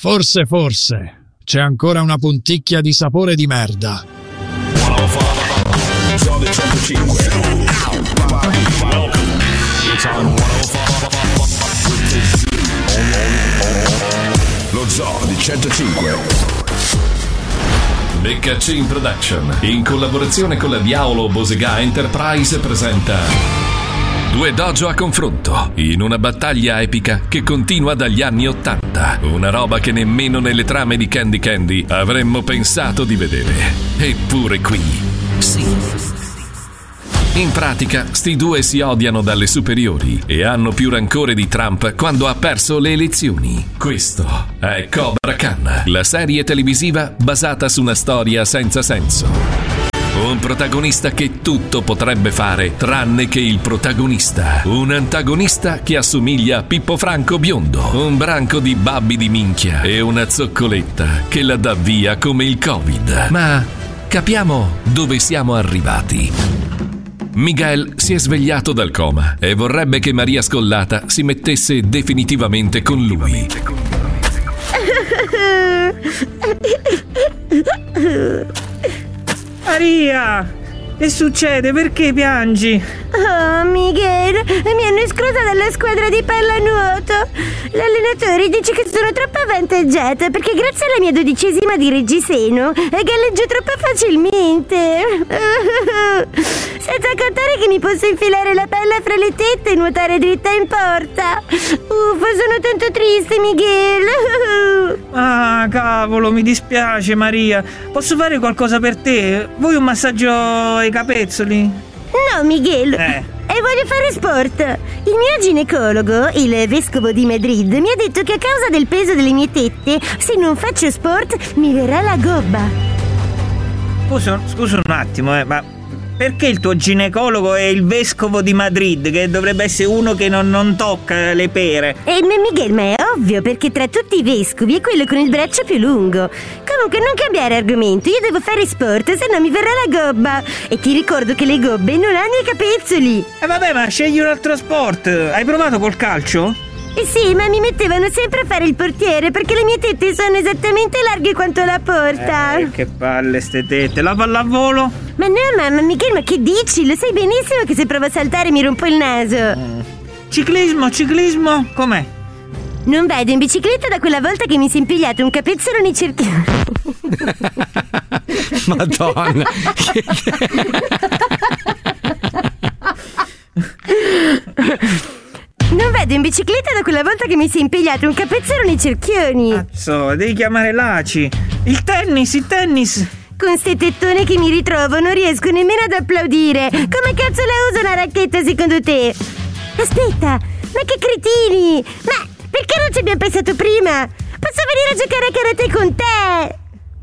Forse, c'è ancora una punticchia di sapore di merda. Lo Zoo di 105. Beccacin Production, in collaborazione con la Diavolo Bosega Enterprise, presenta Due dojo a confronto, in una battaglia epica che continua dagli anni '80. Una roba che nemmeno nelle trame di Candy Candy avremmo pensato di vedere. Eppure qui, sì. In pratica, sti due si odiano dalle superiori e hanno più rancore di Trump quando ha perso le elezioni. Questo è Cobra Khan, la serie televisiva basata su una storia senza senso. Un protagonista che tutto potrebbe fare tranne che il protagonista. Un antagonista che assomiglia a Pippo Franco biondo. Un branco di babbi di minchia e una zoccoletta che la dà via come il Covid. Ma capiamo dove siamo arrivati. Miguel si è svegliato dal coma e vorrebbe che Maria Scollata si mettesse definitivamente con lui. Maria, che succede? Perché piangi? Oh, Miguel, mi hanno esclusa dalla squadra di pallanuoto. L'allenatore dice che sono troppo avvantaggiata perché grazie alla mia 12ª di reggiseno galleggio troppo facilmente. Senza contare che mi posso infilare la palla fra le tette e nuotare dritta in porta. Sono tanto triste, Miguel. Ah, cavolo, mi dispiace, Maria. Posso fare qualcosa per te? Vuoi un massaggio ai capezzoli? No, Miguel. E voglio fare sport. Il mio ginecologo, il vescovo di Madrid, mi ha detto che a causa del peso delle mie tette, se non faccio sport, mi verrà la gobba. Scusa un attimo, ma perché il tuo ginecologo è il vescovo di Madrid, che dovrebbe essere uno che non tocca le pere? Miguel, ma è ovvio, perché tra tutti i vescovi è quello con il braccio più lungo. Comunque non cambiare argomento, io devo fare sport, se no mi verrà la gobba. E ti ricordo che le gobbe non hanno i capezzoli. Vabbè, ma scegli un altro sport. Hai provato col calcio? Sì, ma mi mettevano sempre a fare il portiere perché le mie tette sono esattamente larghe quanto la porta. Che palle ste tette. La pallavolo? Ma no, ma Miguel, ma che dici? Lo sai benissimo che se provo a saltare mi rompo il naso. Ciclismo? Com'è? Non vado in bicicletta da quella volta che mi si è impigliato un capezzolo nei cerchioni. Madonna. Non vado in bicicletta da quella volta che mi si è impigliato un capezzolo nei cerchioni. Cazzo, devi chiamare l'ACI. Il tennis. Con ste tettone che mi ritrovo non riesco nemmeno ad applaudire. Come cazzo la uso una racchetta secondo te? Aspetta, ma che cretini! Ma perché non ci abbiamo pensato prima? Posso venire a giocare a karate con te?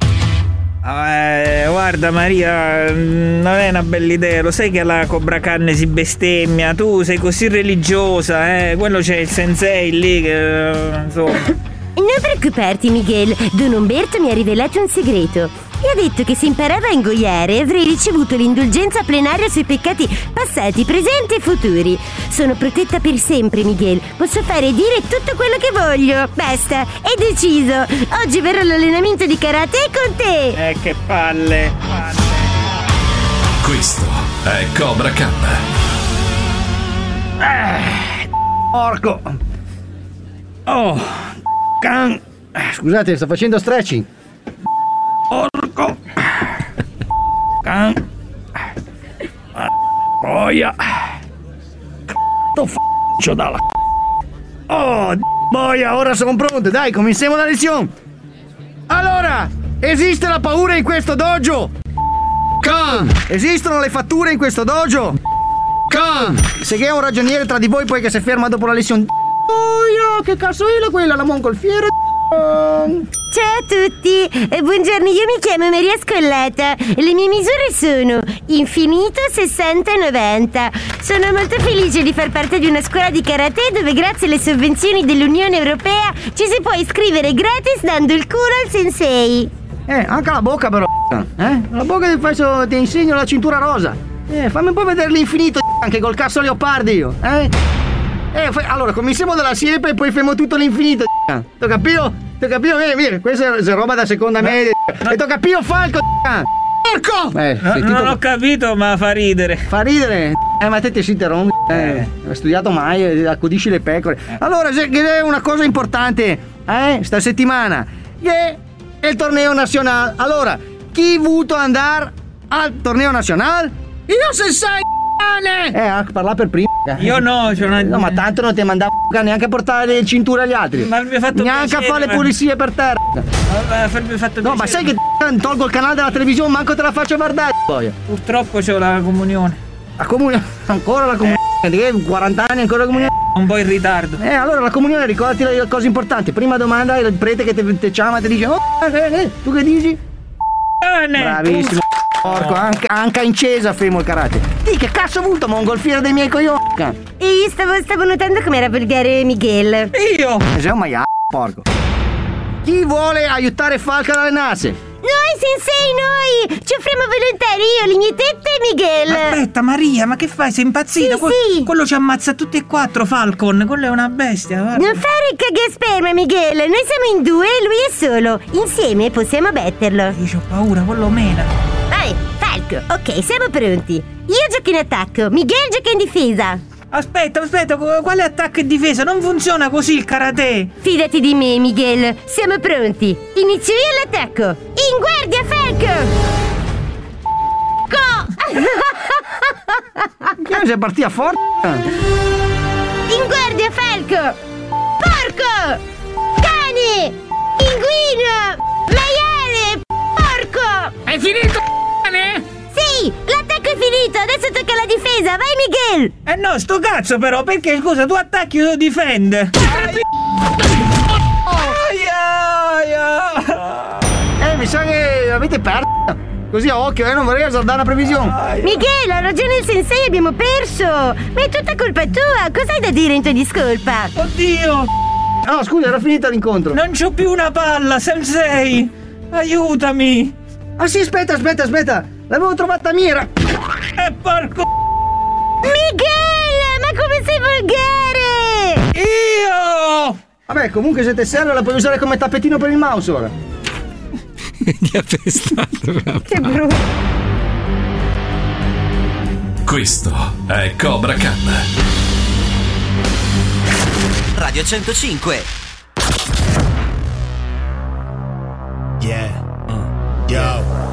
Guarda Maria, non è una bella idea. Lo sai che alla Cobra Khan si bestemmia. Tu sei così religiosa, quello c'è il sensei lì che insomma. Non preoccuparti, Miguel. Don Umberto mi ha rivelato un segreto. Mi ha detto che se imparava a ingoiare avrei ricevuto l'indulgenza plenaria sui peccati passati, presenti e futuri. Sono protetta per sempre, Miguel. Posso fare e dire tutto quello che voglio. Basta, è deciso. Oggi verrò all'allenamento di karate con te. Che palle. Questo è Cobra Khan. Porco. Oh, Khan. Scusate, sto facendo stretching. Porco. Khan. Boia. Faccio dalla. Oh, boia, ora sono pronto. Dai, cominciamo la lezione. Allora, esiste la paura in questo dojo? Khan. Esistono le fatture in questo dojo? Khan. Se che è un ragioniere tra di voi poi che si ferma dopo la lezione. Boia, che cazzo è quella? La mongolfiera? Ciao a tutti, buongiorno, io mi chiamo Maria Scollata. Le mie misure sono infinito 60-90. Sono molto felice di far parte di una scuola di karate dove grazie alle sovvenzioni dell'Unione Europea ci si può iscrivere gratis dando il culo al sensei. Anche la bocca però. La bocca ti insegno la cintura rosa. Fammi un po' vedere l'infinito anche col cazzo leopardi io. Allora, cominciamo dalla siepe e poi facciamo tutto all'infinito. T'ho capito? Vieni, questa è roba da seconda media. E t'ho capito, Falco. Porco! Non ho capito, ma fa ridere. Fa ridere? Ma te si interrompi. Hai studiato mai, accudisci le pecore. Allora, che è una cosa importante, sta settimana, che è il torneo nazionale. Allora, chi ha voluto andare al torneo nazionale? Io se sai a parlare per primo. Io no, no, ma tanto non ti mandavo neanche a portare le cinture agli altri. Ma mi ha fatto neanche piacere, a fare le pulizie per terra. Mi ha fatto no, ma sai che tolgo il canale della televisione, manco te la faccio guardare. Purtroppo c'ho la comunione. La comunione? Ancora la comunione? 40 anni ancora la comunione? Un po' in ritardo. Allora la comunione, ricordati le cose importanti. Prima domanda, il prete che te chiama ti dice: tu che dici? Bravissimo. Porco, anche in cesa fermo il karate. Di che cazzo ho avuto mongolfiera dei miei coglioni? E io stavo notando com'era volgare Miguel. Io? Sei un maiale, porco. Chi vuole aiutare Falco ad allenarsi? Noi, sensei, noi! Ci offriamo volontari, io, le mie tette e Miguel. Aspetta, Maria, ma che fai? Sei impazzita? Sì. Quello ci ammazza tutti e quattro, Falcon. Quello è una bestia, guarda. Non fare il cagasperma, Miguel. Noi siamo in due e lui è solo. Insieme possiamo batterlo. Io ho paura, quello mena. Vai, Falco. Ok, siamo pronti. Io gioco in attacco, Miguel gioca in difesa. Aspetta, quale attacco e difesa? Non funziona così il karate. Fidati di me, Miguel. Siamo pronti. Inizio io l'attacco. In guardia, Falco! Che sei partita forte? In guardia, Falco! Porco! Cane! Pinguino! Maiale! Porco! È finito, cane? Sì, l'attacco è finito, adesso tocca alla difesa, vai Miguel! No, sto cazzo però, perché scusa, tu attacchi io difende. Mi sa che avete perso. Così a occhio, non vorrei azzardare una previsione. Miguel, ha ragione il sensei, abbiamo perso! Ma è tutta colpa tua, cosa hai da dire in tua discolpa? Oddio! No, scusa, era finita l'incontro. Non c'ho più una palla, sensei! Aiutami! Ah sì, aspetta. L'avevo trovata mira. Porco! Miguel, ma come sei volgare! Io! Vabbè, comunque se te serve la puoi usare come tappetino per il mouse ora. Ti ha pestato. Che brutto! Questo è Cobra Khan. Radio 105. Yeah. Yo.